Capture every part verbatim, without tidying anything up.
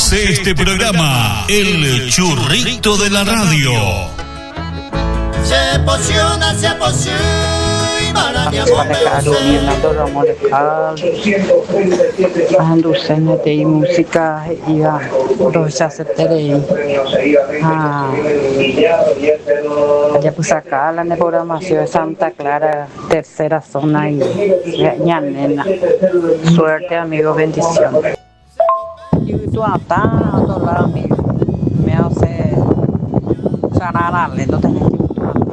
hace este programa el churrito de la radio. Se emociona, se emociona. Handusanya tei música iba rosa seterei ah allá pues acá la programación de Santa Clara, tercera zona y ñanena. Suerte, amigos, bendiciones. Y tú hasta otro lado amigo me hace sanarle no tenés que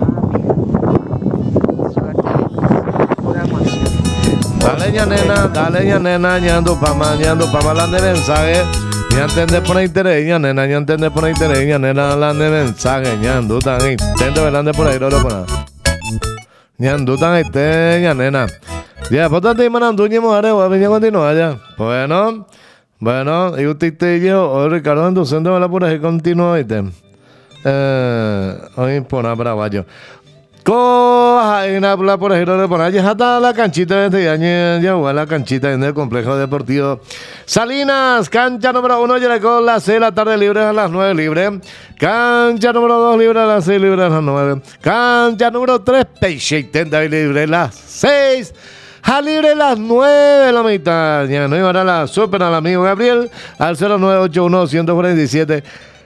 dale ñanena, dale ñanena, ñando pama, ñando pama la de mensaje. Ya entendés por interés, ñanena, ya entendés por interés, ñanena la de mensaje, ñando tan intento velando por ahí, no lo pones. Ñando tan este, ñanena. Ya, pues te mandan tú, ñe mujeres, voy a venir a continuar ya. Bueno, bueno, y usted te yo, hoy Ricardo, entonces, de la por ahí continúa, ¿viste? Eh, hoy por una paraguayo. Coja una por ejemplo de poner ya está la canchita de este año, ya la canchita en el complejo deportivo Salinas, cancha número uno, ya con las seis de la tarde libre a las nueve libre, cancha número dos libre a las seis libre a las nueve, cancha número tres, Peixeitenda libre a las seis, a libre a las nueve la mitad, ya no iba a la super al amigo Gabriel al cero nueve ocho uno, uno cuatro siete,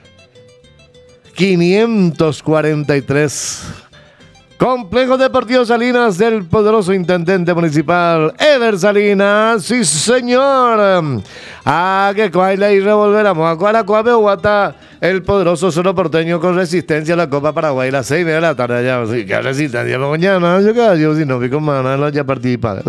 quinientos cuarenta y tres. Complejo Deportivo Salinas del poderoso intendente municipal Ever Salinas, sí señor. Ah, que cuaila y revolveramos a cuala cuave guata el poderoso solo porteño con resistencia a la Copa Paraguay las seis de la tarde ya, sí, que resistencia mañana, yo que yo si no vi con mano ya participar.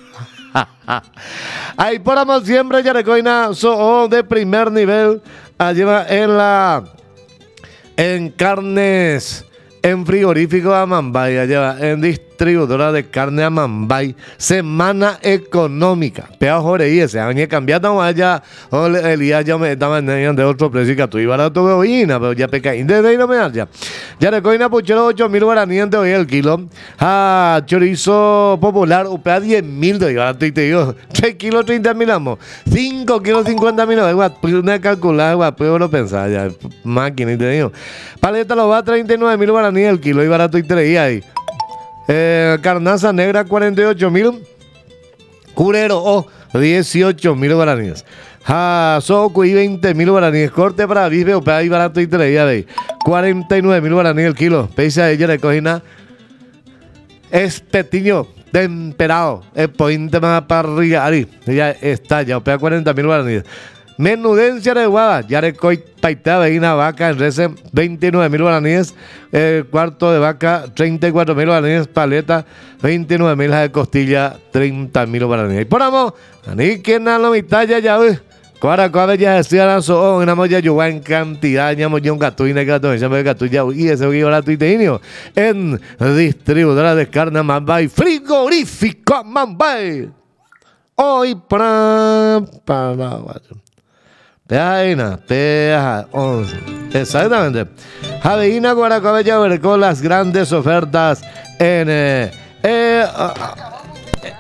Ahí poramos siempre Yarecoina so de primer nivel, allá en la en carnes. En frigorífico Amambay, allá en distribuidora de carne Amambay, semana económica. Pea jore y ese año cambiado allá, el día ya me estaban de otro precio que tú ibas barato bebina, pero ya peca de ahí no me haya. Ya recoina puchero ocho mil guaraníes de hoy el kilo. Ah, chorizo popular, upea diez mil de barato y te digo, tres kilos treinta mil amos, cinco kilos cincuenta mil, una calculada, puedo lo pensar ya, máquina y te digo. Paleta lo va a treinta y nueve mil guaraníes el kilo y barato y traía ahí. Eh, carnaza negra cuarenta y ocho mil. Curero oh, dieciocho mil guaraníes. Ja, soco y veinte mil guaraníes. Corte para bife o para ahí barato y traía ahí. cuarenta y nueve mil guaraníes el kilo. Pese a ella le cogina. Es petiño temperado. El pointe más parrilla. Ahí. Ya está, ya opera cuarenta mil guaraníes. Menudencia de guada, ya le coy paita veina vaca en rece veintinueve mil guaraníes, eh, cuarto de vaca treinta y cuatro mil guaraníes, paleta veintinueve mil de costilla treinta mil guaraníes. Y por amo, ni que nada lo mitad ya ya, uy, cuara cuara ya decía la so, una moya yo en cantidad, ya moya un gato y gato, ya me gato ya, y ese que ahora tuiteinio, en distribuidora de carne Mambay, frigorífico Mambay. Hoy para para Peaina, Pea, once. Exactamente. Javeina Guaracabella vercó las grandes ofertas en. Eh, eh, eh,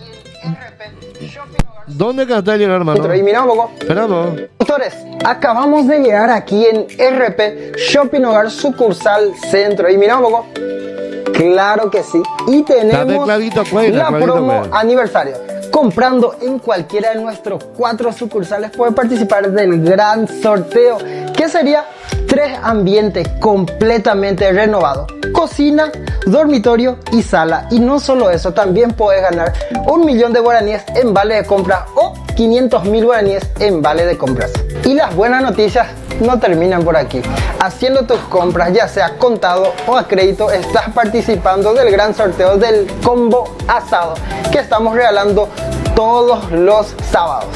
¿Dónde está llegar, hermano? Y mira un poco. Esperamos. Doctores, acabamos de llegar aquí en R P Shopping Hogar sucursal Centro. Y mira un poco. Claro que sí. Y tenemos clavito, cuello, la clavito, promo cuello. aniversario. Comprando en cualquiera de nuestros cuatro sucursales puede participar del gran sorteo, que sería tres ambientes completamente renovados: cocina, dormitorio y sala. Y no solo eso, también puedes ganar un millón de guaraníes en vale de compras o quinientos mil guaraníes en vale de compras. Y las buenas noticias no terminan por aquí. Haciendo tus compras, ya sea contado o a crédito, estás participando del gran sorteo del combo asado que estamos regalando todos los sábados.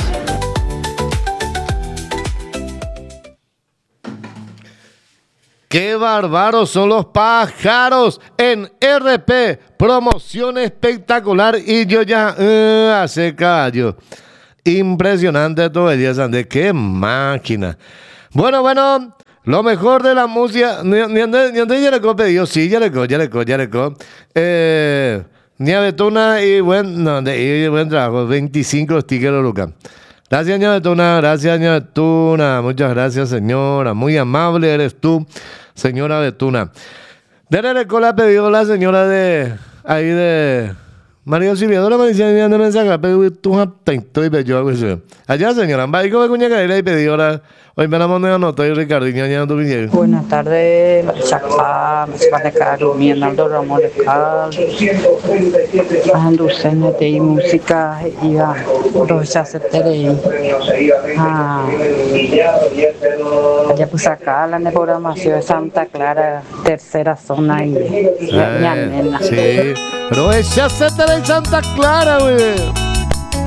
¡Qué bárbaros son los pájaros! En R P, promoción espectacular. Y yo ya uh, hace callo. Impresionante todo el día, Sandé. ¡Qué máquina! Bueno, bueno, lo mejor de la música. Ni donde ya le pedido, sí, ya le co, ya le co, ya le co. Eh, ni a Betuna y buen, no, de, y buen trabajo. veinticinco stickers, Lucas. Gracias, señora Tuna. Gracias, señora Tuna. Muchas gracias, señora. Muy amable eres tú, señora Betuna. De cola pedido la señora de ahí de María Auxiliadora Mariciana de mensaje, pero tú atento y bello algo así. Allá, señora, va y come cuña caída y pedido la. Hoy me la moneda nota y Ricardinho ya no tuve. Buenas tardes, Chapá, Chapá de Caro, mi Arnaldo Ramón de Cal, Anducena de música y a los chaceteres. Ah, allá pues acá la programación de Santa Clara, tercera zona y Ñanena. Sí, pero es chaceteres en Santa Clara, güey.